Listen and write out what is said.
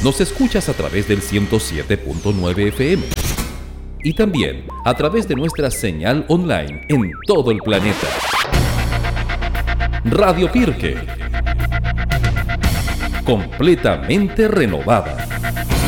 Nos escuchas a través del 107.9 FM y también a través de nuestra señal online en todo el planeta. Radio Pirque, completamente renovada.